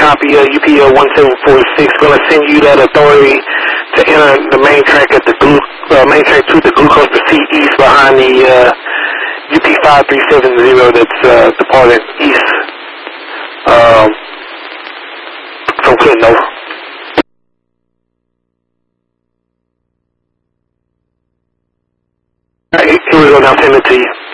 copy of UPL 1746. Going to send you that authority to enter the main track at the main track to the glucose proceed east behind the UP 5370 that's departing east from Clinton. Over. All right, here we go. Now send it to you.